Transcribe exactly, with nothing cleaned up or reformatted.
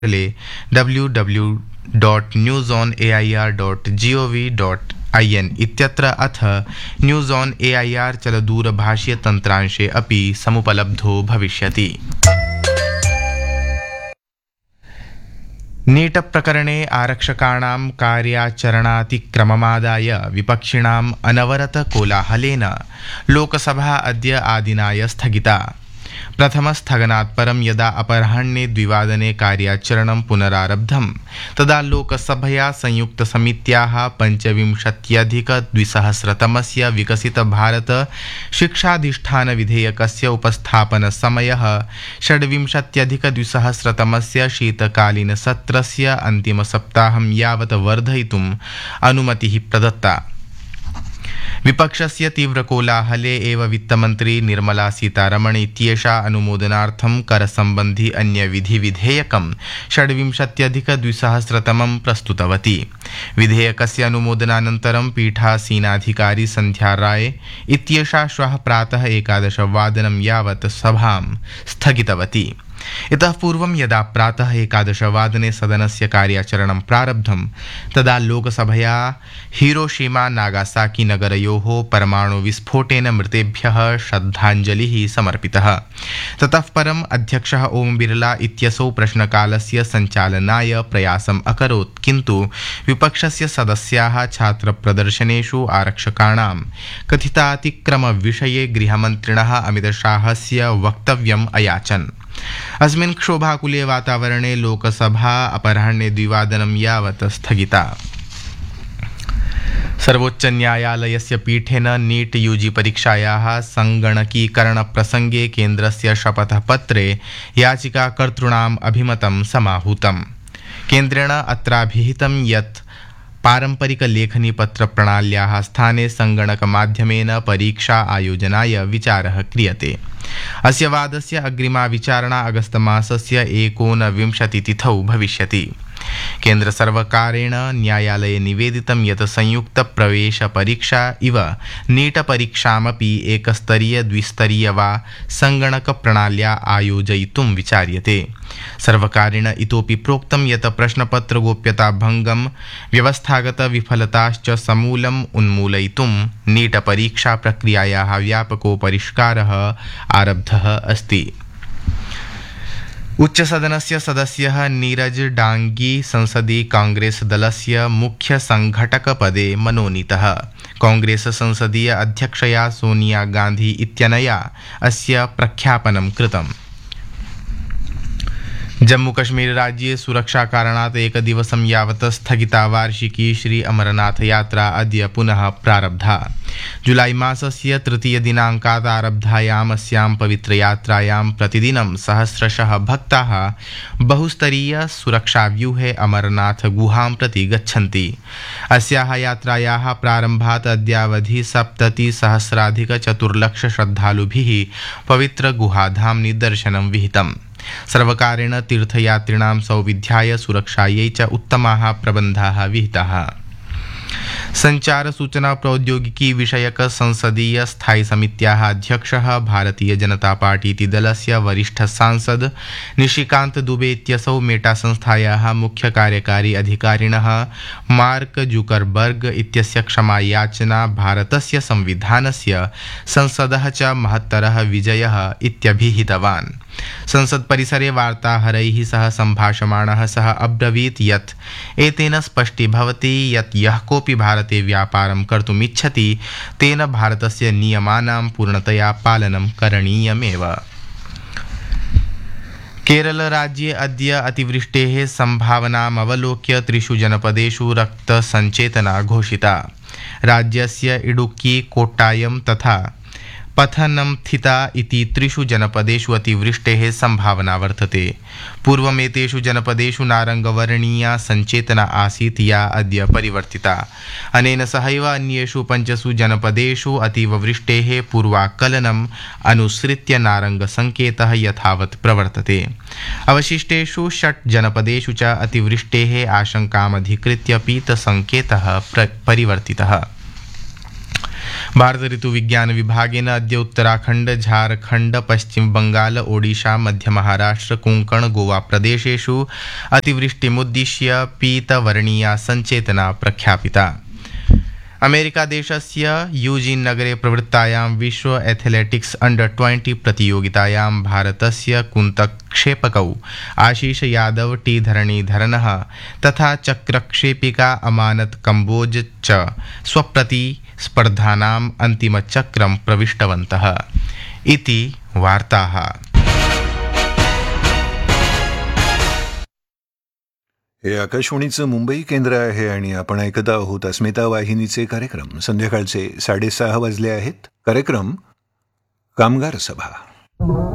W W dot news on A I R dot G O V dot I N इत्यत्र अथ news on A I R चलदूरभाषीयतन्त्रांशे अपि समुपलब्धो भविष्यति। NEET प्रकरणे आरक्षकाणां कार्याचरणातिक्रममादाय विपक्षिणाम् अनवरतकोलाहलेन लोकसभा अद्य आदिनाय स्थगिता। प्रथमस्थगनात् परं यदा अपराह्णे द्विवादने कार्याचरणं पुनरारब्धं तदा लोकसभया संयुक्तसमित्याः पञ्चविंशत्यधिकद्विसहस्रतमस्य विकसितभारत शिक्षाधिष्ठानविधेयकस्य उपस्थापनसमयः षड्विंशत्यधिकद्विसहस्रतमस्य शीतकालीनसत्रस्य अन्तिमसप्ताहं यावत् वर्धयितुम् अनुमतिः प्रदत्ता। विपक्षस्य तीव्रकोलाहले एव वित्तमन्त्री निर्मला सीतारमण इत्येषा अनुमोदनार्थं करसम्बन्धि अन्यविधिविधेयकं षड्विंशत्यधिकद्विसहस्रतमं प्रस्तुतवती। विधेयकस्य अनुमोदनानन्तरं पीठासीनाधिकारी सन्ध्या राय इत्येषा श्वः प्रातः एकादशवादनं यावत् सभां स्थगितवती। इतः पूर्वं यदा प्रातः एकादशवादने सदनस्य कार्याचरणं प्रारब्धं तदा लोकसभया हिरोशिमा नागासाकी नगरयोः परमाणुविस्फोटेन मृतेभ्यः श्रद्धाञ्जलिः समर्पितः। ततः परम् अध्यक्षः ओम बिरला इत्यसौ प्रश्नकालस्य सञ्चालनाय प्रयासम् अकरोत्, किन्तु विपक्षस्य सदस्याः छात्रप्रदर्शनेषु आरक्षकाणां कथितातिक्रमविषये गृहमन्त्रिणः अमितशाहस्य वक्तव्यम् अयाचन्। अस्मिन् क्षोभाकुले वातावरणे लोकसभा अपराह्णे द्विवादनं यावत् स्थगिता। सर्वोच्चन्यायालयस्य पीठेन नीट यूजी परीक्षायाः संगणकीकरणप्रसङ्गे केन्द्रस्य शपथपत्रे याचिकाकर्तॄणाम् अभिमतं समाहूतम्। केन्द्रेण अत्राभिहितं यत् पारम्परिकलेखनीपत्रप्रणाल्याः स्थाने संगणकमाध्यमेन परीक्षा आयोजनाय विचारः क्रियते। अस्य वादस्य अग्रिमा विचारणा अगस्तमासस्य एकोनविंशतितिथौ भविष्यति। केन्द्रसर्वकारेण न्यायालये निवेदितं यत् संयुक्तप्रवेशपरीक्षा इव नीटपरीक्षामपि एकस्तरीय द्विस्तरीय वा संगणकप्रणाल्या आयोजयितुं विचार्यते। सर्वकारेण इतोपि प्रोक्तं यत् प्रश्नपत्रगोप्यताभङ्गं व्यवस्थागतविफलताश्च समूलम् उन्मूलयितुं नीटपरीक्षा प्रक्रियायाः व्यापको परिष्कारः आरब्धः अस्ति। उच्चसदनस्य सदस्यः नीरज डांगी संसदि कांग्रेस दलस्य मुख्य संघटकपदे मनोनीतः। कांग्रेस संसदीय अध्यक्षया सोनिया गांधी इत्यनया अस्य प्रख्यापनं कृतम्। जम्मूकश्मीर राज्ये सुरक्षाकारणात् एकदिवसं यावत् स्थगिता वार्षिकी श्री अमरनाथ यात्रा अद्य पुनः प्रारब्धा। जुलाई मासस्य तृतीयदिनाङ्कात् आरब्धायाम् अस्यां पवित्रयात्रायां प्रतिदिनं सहस्रशः भक्ताः बहुस्तरीय सुरक्षाव्यूहे अमरनाथ गुहां प्रति गच्छन्ति। अस्याः यात्रायाः प्रारम्भात् अद्यावधि सप्ततिसहस्राधिकचतुर्लक्ष श्रद्धालुभिः पवित्रगुहाधाम्नि दर्शनं विहितम्। सर्वकारेण तीर्थयात्रिणां सौविध्याय सुरक्षायै च उत्तमाः प्रबन्धाः विहिताः। संचार सूचना प्रौद्योगिकी विषयक संसदीय स्थायी समित्याः अध्यक्षः भारतीय जनता पार्टी इति दलस्य वरिष्ठ सांसद निशिकान्त दुबे इत्यसौ मेटा संस्थायाः मुख्य कार्यकारी अधिकारिणः मार्क जुकरबर्ग इत्यस्य क्षमायाचना भारतस्य संविधानस्य संसदः च महत्तरः विजयः इत्यभिहितवान्। संसद परिसरे वार्ताहरैः सह सम्भाषमाणः सः अब्रवीत् यत् एतेन स्पष्टीभवति यत् यः कोऽपि भारते व्यापारं कर्तुम् इच्छति तेन भारतस्य नियमानां पूर्णतया पालनं करणीयमेव। केरलराज्ये अद्य अतिवृष्टेः सम्भावनामवलोक्य त्रिषु जनपदेषु रक्तसञ्चेतना घोषिता। राज्यस्य इडुक्की, कोट्टायम तथा पथनमथिता इति त्रिषु जनपदेषु अतिवृष्टेः सम्भावना वर्तते। पूर्वमेतेषु जनपदेषु नारङ्गवर्णीया सञ्चेतना आसीत्, या अद्य परिवर्तिता। अनेन सहैव अन्येषु पञ्चसु जनपदेषु अतीववृष्टेः पूर्वाकलनम् अनुसृत्य नारङ्गसङ्केतः यथावत् प्रवर्तते। अवशिष्टेषु षट् जनपदेषु च अतिवृष्टेः आशङ्कामधिकृत्य पीतसङ्केतः परिवर्तितः। भारत ऋतुविज्ञानविभागेन अद्य उत्तराखण्ड झारखण्ड पश्चिमबङ्गाल ओडिशा मध्यमहाराष्ट्र कोङ्कण गोवा प्रदेशेषु अतिवृष्टिमुद्दिश्य पीतवर्णीया सञ्चेतना प्रख्यापिता। अमेरिकादेशस्य यूजिन् नगरे प्रवृत्तायां विश्व एथलेटिक्स अंडर ट्वेंटी प्रतियोगितायां भारतस्य कुन्तक्षेपकौ आशीष यादव टी धरणीधरनः तथा चक्रक्षेपिका अमानत कम्बोज च स्वप्रतिस्पर्धानाम् अन्तिमचक्रं प्रविष्टवन्तः इति वार्ताः। हे आकाशवाणीचं मुंबई केंद्र आहे आणि आपण ऐकत आहोत अस्मिता वाहिनीचे कार्यक्रम। संध्याकाळचे साडेसहा वाजले आहेत। कार्यक्रम कामगार सभा।